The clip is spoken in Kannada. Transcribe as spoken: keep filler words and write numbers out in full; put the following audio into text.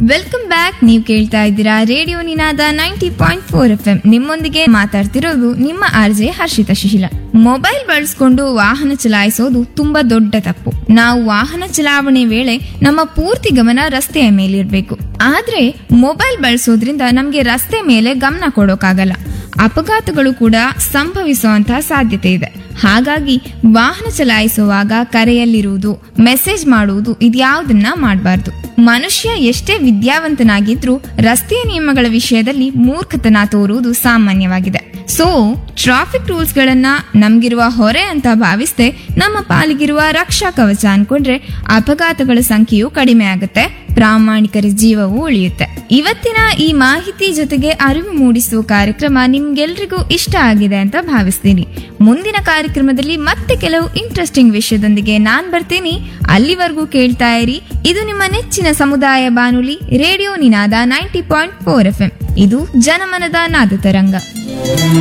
Welcome back. ನೀವು ಕೇಳ್ತಾ ಇದ್ದೀರಾ ರೇಡಿಯೋ ನಿನಾದ ninety point four F M. ನಿಮ್ಮೊಂದಿಗೆ ಮಾತಾಡ್ತಿರೋದು ನಿಮ್ಮ ಆರ್ಜೆ ಹರ್ಷಿತಾ ಶಿಶಿಲ. ಮೊಬೈಲ್ ಬಳಸ್ಕೊಂಡು ವಾಹನ ಚಲಾಯಿಸೋದು ತುಂಬಾ ದೊಡ್ಡ ತಪ್ಪು. ನಾವು ವಾಹನ ಚಲಾವಣೆ ವೇಳೆ ನಮ್ಮ ಪೂರ್ತಿ ಗಮನ ರಸ್ತೆಯ ಮೇಲಿರ್ಬೇಕು. ಆದ್ರೆ ಮೊಬೈಲ್ ಬಳಸೋದ್ರಿಂದ ನಮ್ಗೆ ರಸ್ತೆ ಮೇಲೆ ಗಮನ ಕೊಡೋಕಾಗಲ್ಲ. ಅಪಘಾತಗಳು ಕೂಡ ಸಂಭವಿಸುವಂತಹ ಸಾಧ್ಯತೆ ಇದೆ. ಹಾಗಾಗಿ ವಾಹನ ಚಲಾಯಿಸುವಾಗ ಕರೆಯಲ್ಲಿರುವುದು, ಮೆಸೇಜ್ ಮಾಡುವುದು ಇದ್ಯಾವುದನ್ನ ಮಾಡಬಾರ್ದು. ಮನುಷ್ಯ ಎಷ್ಟೇ ವಿದ್ಯಾವಂತನಾಗಿದ್ರೂ ರಸ್ತೆಯ ನಿಯಮಗಳ ವಿಷಯದಲ್ಲಿ ಮೂರ್ಖತನ ತೋರುವುದು ಸಾಮಾನ್ಯವಾಗಿದೆ. ಸೊ ಟ್ರಾಫಿಕ್ ರೂಲ್ಸ್ ಗಳನ್ನ ನಮ್ಗಿರುವ ಹೊರೆ ಅಂತ ಭಾವಿಸದೆ ನಮ್ಮ ಪಾಲಿಗಿರುವ ರಕ್ಷಾ ಕವಚ ಅನ್ಕೊಂಡ್ರೆ ಅಪಘಾತಗಳ ಸಂಖ್ಯೆಯು ಕಡಿಮೆ ಆಗುತ್ತೆ, ಪ್ರಾಮಾಣಿಕರ ಜೀವವೂ ಉಳಿಯುತ್ತೆ. ಇವತ್ತಿನ ಈ ಮಾಹಿತಿ ಜೊತೆಗೆ ಅರಿವು ಮೂಡಿಸುವ ಕಾರ್ಯಕ್ರಮ ನಿಮ್ಗೆಲ್ರಿಗೂ ಇಷ್ಟ ಆಗಿದೆ ಅಂತ ಭಾವಿಸ್ತೀನಿ. ಮುಂದಿನ ಕಾರ್ಯಕ್ರಮದಲ್ಲಿ ಮತ್ತೆ ಕೆಲವು ಇಂಟ್ರೆಸ್ಟಿಂಗ್ ವಿಷಯದೊಂದಿಗೆ ನಾನ್ ಬರ್ತೀನಿ. ಅಲ್ಲಿವರೆಗೂ ಕೇಳ್ತಾ ಇರಿ. ಇದು ನಿಮ್ಮ ನೆಚ್ಚಿನ ಸಮುದಾಯ ಬಾನುಲಿ ರೇಡಿಯೋ ನಿನಾದ ninety point four F M. ಇದು ಜನಮನದ ನಾದ ತರಂಗ.